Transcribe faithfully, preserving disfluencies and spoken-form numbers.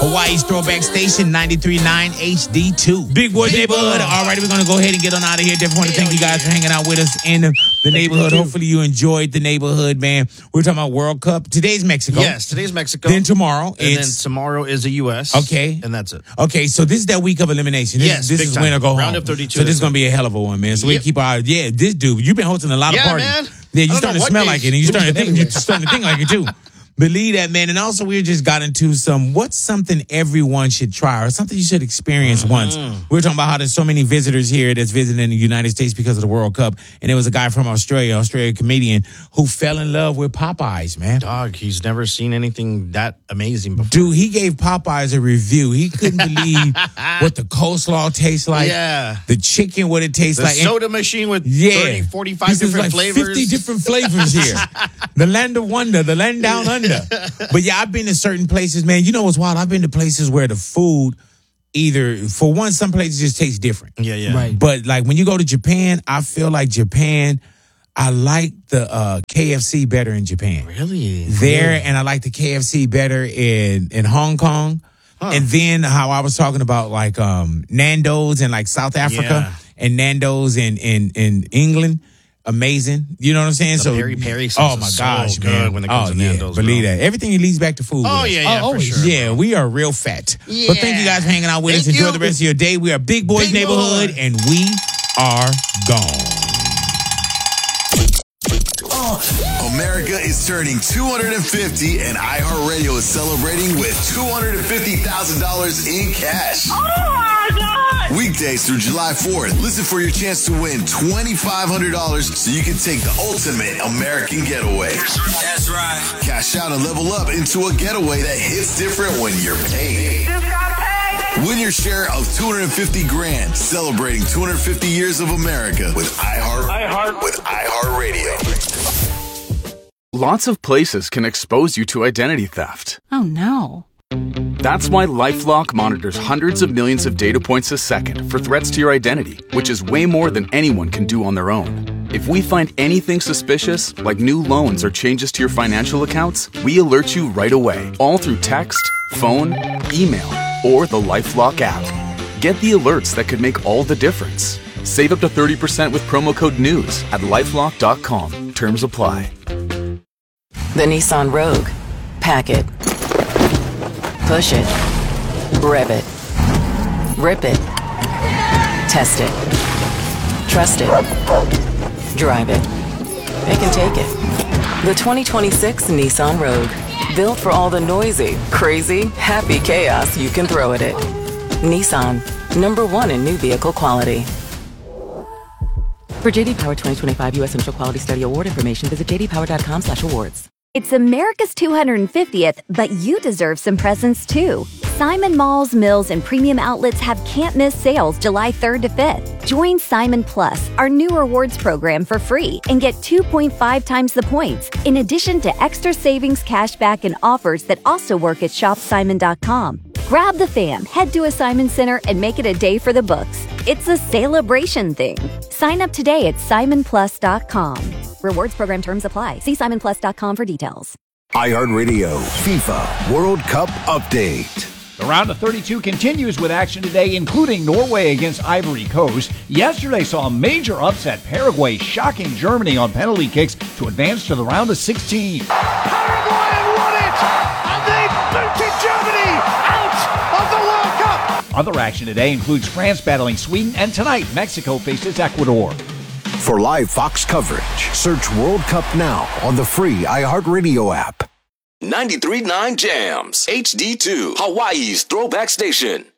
Hawaii's Throwback Station, ninety-three point nine H D two. Big Boy Neighborhood. All right, we're going to go ahead and get on out of here. Definitely want to thank you guys for hanging out with us in the, the neighborhood. Hopefully you enjoyed the neighborhood, man. We're talking about World Cup. Today's Mexico. Yes, today's Mexico. Then tomorrow. And it's, then tomorrow is the U S. Okay. And that's it. Okay, so this is that week of elimination. This, Yes, this big is time. win or go Round home. of thirty-two. So this is going to be a hell of a one, man. So we Yep. keep our, yeah, this dude, you've been hosting a lot of Yeah, parties. man. Yeah, I you're don't starting know to smell what like days. it, and you're starting to think, Everywhere. you're starting to think like it too. Believe that, man. And also, we just got into some, what's something everyone should try or something you should experience Mm-hmm. once. We were talking about how there's so many visitors here that's visiting the United States because of the World Cup. And there was a guy from Australia, Australian comedian, who fell in love with Popeyes, man. Dog, he's never seen anything that amazing before. Dude, he gave Popeyes a review. He couldn't believe what the coleslaw tastes like. Yeah. The chicken, what it tastes The like. And- soda machine with yeah. thirty, forty-five He says different like flavors. fifty different flavors here. The land of wonder, the land down under. But yeah, I've been to certain places, man. You know what's wild? I've been to places where the food either, for one, some places just taste different. Yeah, yeah. Right. But like when you go to Japan, I feel like Japan, I like the uh, K F C better in Japan. Really? There, and I like the K F C better in, in Hong Kong. And then how I was talking about like um, Nando's in like South Africa Yeah. and Nando's in, in, in England. Amazing. You know what I'm saying? The so peri peri sauce oh my is so gosh, good man. when it comes oh, to yeah. Nando's, Believe bro. that. Everything leads back to food. Oh, with us. yeah, yeah, Oh, for always. sure. Yeah, we are real fat. Yeah. But thank you guys for hanging out with us. Thank Enjoy you. the rest of your day. We are Big Boys Big Neighborhood, Boy. and we are gone. America is turning two hundred fifty and iHeartRadio is celebrating with two hundred fifty thousand dollars in cash. Oh my God! Weekdays through July fourth, listen for your chance to win twenty-five hundred dollars so you can take the ultimate American getaway. That's right. Cash out and level up into a getaway that hits different when you're paid. Just got paid! Win your share of two hundred fifty grand, celebrating two hundred fifty years of America with iHeart, iHeart. with iHeartRadio. Lots of places can expose you to identity theft. Oh no. That's why LifeLock monitors hundreds of millions of data points a second for threats to your identity, which is way more than anyone can do on their own. If we find anything suspicious, like new loans or changes to your financial accounts, we alert you right away, all through text, phone, email, or the LifeLock app. Get the alerts that could make all the difference. Save up to thirty percent with promo code NEWS at lifelock dot com. Terms apply. The Nissan Rogue. Pack it. Push it. Rev it. Rip it. Test it. Trust it. Drive it. It can take it. The twenty twenty-six Nissan Rogue. Built for all the noisy, crazy, happy chaos you can throw at it. Nissan. Number one in new vehicle quality. For J D Power twenty twenty-five U S Central Quality Study Award information, visit j d power dot com slash awards. It's America's two hundred fiftieth, but you deserve some presents too. Simon Malls, Mills, and Premium Outlets have can't-miss sales July third to fifth. Join Simon Plus, our new rewards program, for free and get two point five times the points, in addition to extra savings, cashback, and offers that also work at shop simon dot com. Grab the fam, head to a Simon Center, and make it a day for the books. It's a celebration thing. Sign up today at simon plus dot com. Rewards program terms apply. See simon plus dot com for details. iHeartRadio FIFA World Cup Update. The round of thirty-two continues with action today, including Norway against Ivory Coast. Yesterday saw a major upset. Paraguay shocking Germany on penalty kicks to advance to the round of sixteen. Paraguay won it! And they booted Germany out of the World Cup! Other action today includes France battling Sweden, and tonight Mexico faces Ecuador. For live Fox coverage, search World Cup now on the free iHeartRadio app. ninety-three point nine Jams, H D two, Hawaii's Throwback Station.